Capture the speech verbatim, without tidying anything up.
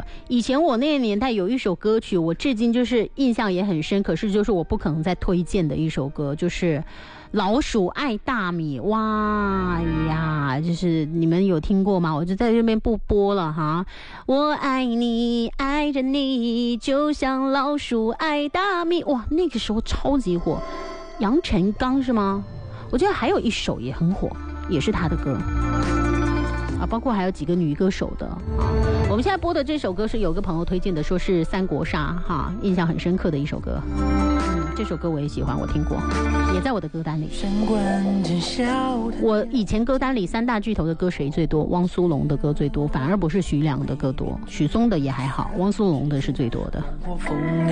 了。以前我那个年代有一首歌曲，我至今就是印象也很深，可是就是我不可能再推荐的一首歌，就是老鼠爱大米。哇呀，就是你们有听过吗？我就在这边不播了哈。我爱你，爱着你，就像老鼠爱大米。哇，那个时候超级火。杨臣刚是吗？我觉得还有一首也很火，也是他的歌啊，包括还有几个女歌手的啊。我们现在播的这首歌是有个朋友推荐的，说是三国杀哈，印象很深刻的一首歌。嗯，这首歌我也喜欢，我听过，也在我的歌单里。我以前歌单里三大巨头的歌谁最多？汪苏泷的歌最多，反而不是徐良的歌多，许嵩的也还好，汪苏泷的是最多的。